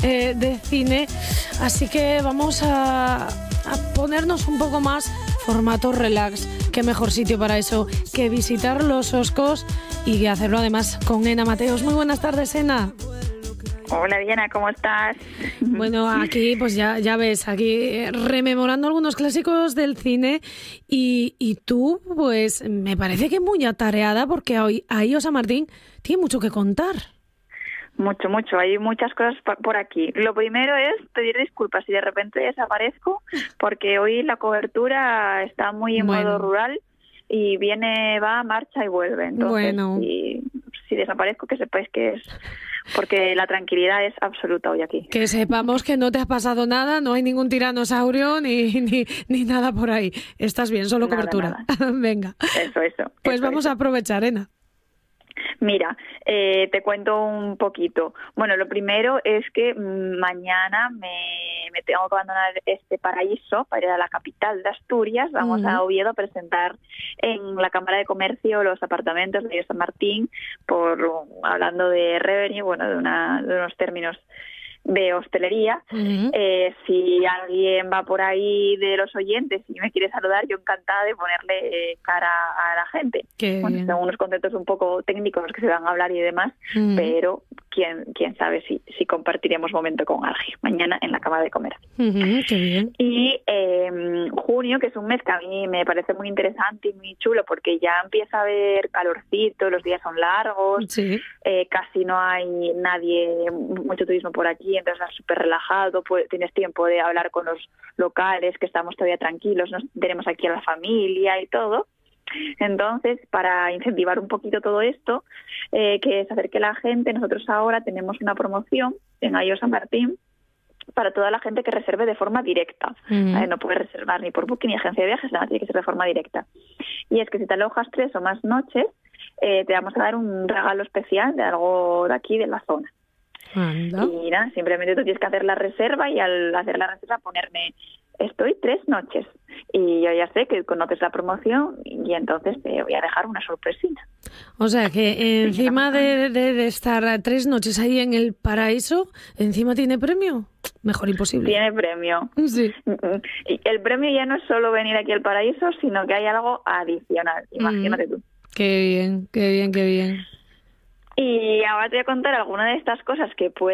de cine, así que vamos a ponernos un poco más formato relax. Qué mejor sitio para eso que visitar los Oscos y hacerlo además con Ena Mateos. Muy buenas tardes, Ena. Hola Diana, ¿cómo estás? Bueno, aquí pues ya ves, aquí rememorando algunos clásicos del cine y tú pues me parece que muy atareada porque hoy ahí Osa Martín tiene mucho que contar. Mucho, hay muchas cosas por aquí. Lo primero es pedir disculpas si de repente desaparezco, porque hoy la cobertura está muy en modo rural y va, marcha y vuelve. Entonces, si desaparezco, que sepáis que es porque la tranquilidad es absoluta hoy aquí. Que sepamos que no te ha pasado nada, no hay ningún tiranosaurio ni nada por ahí. Estás bien, solo cobertura. Nada. Venga. Eso. Pues vamos a aprovechar, Ena. Mira, te cuento un poquito. Bueno, lo primero es que mañana me tengo que abandonar este paraíso para ir a la capital de Asturias. Vamos a Oviedo a presentar en la Cámara de Comercio los apartamentos de San Martín, hablando de revenue, de unos términos de hostelería. Si alguien va por ahí de los oyentes y me quiere saludar, yo encantada de ponerle cara a la gente. Son unos conceptos un poco técnicos los que se van a hablar y demás, pero quién sabe si compartiremos momento con alguien mañana en la Cámara de Comercio. Qué bien. Y junio, que es un mes que a mí me parece muy interesante y muy chulo porque ya empieza a haber calorcito, los días son largos, casi no hay mucho turismo por aquí, entonces estás súper relajado, tienes tiempo de hablar con los locales, que estamos todavía tranquilos, tenemos aquí a la familia y todo. Entonces, para incentivar un poquito todo esto, que es hacer que la gente, nosotros ahora tenemos una promoción en IO San Martín para toda la gente que reserve de forma directa. No puedes reservar ni por Booking ni agencia de viajes, nada, tiene que ser de forma directa. Y es que si te alojas 3 o más noches, te vamos a dar un regalo especial de algo de aquí, de la zona. Anda. Y nada, simplemente tú tienes que hacer la reserva y al hacer la reserva ponerme estoy 3 noches y yo ya sé que conoces la promoción y entonces te voy a dejar una sorpresina. O sea que encima de estar 3 noches ahí en el paraíso, encima tiene premio. Mejor imposible. Tiene premio. Sí. Y el premio ya no es solo venir aquí al paraíso, sino que hay algo adicional. Imagínate tú. Qué bien. Y ahora te voy a contar alguna de estas cosas que